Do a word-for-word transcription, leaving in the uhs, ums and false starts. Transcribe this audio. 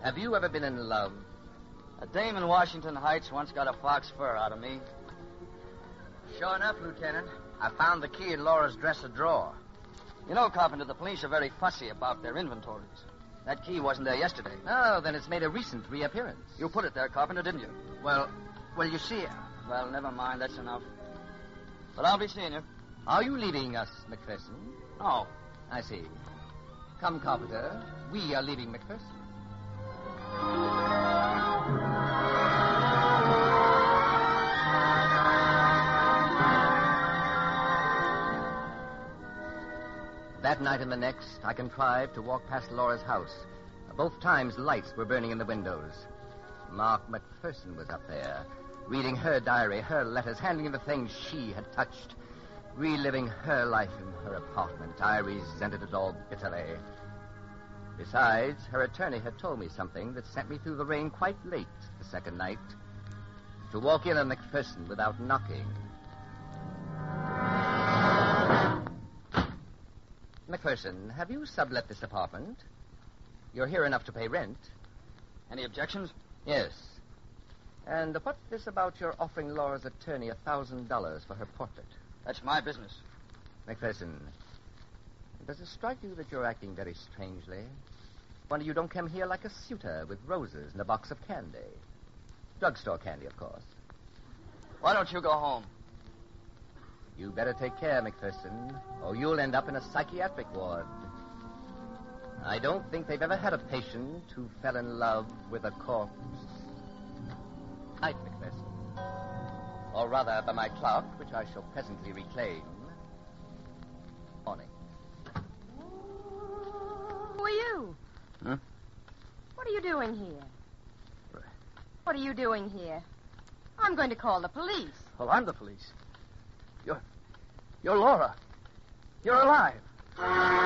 Have you ever been in love? A dame in Washington Heights once got a fox fur out of me. Sure enough, Lieutenant. I found the key in Laura's dresser drawer. You know, Carpenter, the police are very fussy about their inventories. That key wasn't there yesterday. Oh, then it's made a recent reappearance. You put it there, Carpenter, didn't you? Well, well, you see... Well, never mind. That's enough. But I'll be seeing you. Are you leaving us, McPherson? No. I see. Come, Carpenter. We are leaving McPherson. That night and the next, I contrived to walk past Laura's house. Both times, lights were burning in the windows. Mark McPherson was up there, reading her diary, her letters, handling the things she had touched, reliving her life in her apartment. I resented it all bitterly. Besides, her attorney had told me something that sent me through the rain quite late the second night. To walk in on McPherson without knocking. McPherson, have you sublet this apartment? You're here enough to pay rent. Any objections? Yes. And what's this about your offering Laura's attorney a thousand dollars for her portrait? That's my business. McPherson, does it strike you that you're acting very strangely? Wonder you don't come here like a suitor with roses and a box of candy. Drugstore candy, of course. Why don't you go home? You better take care, McPherson, or you'll end up in a psychiatric ward. I don't think they've ever had a patient who fell in love with a corpse. Night, McPherson. Or rather, by my clock, which I shall presently reclaim. Morning. Who are you? Hmm? What are you doing here? What are you doing here? I'm going to call the police. Well, I'm the police. You're... You're Laura. You're alive.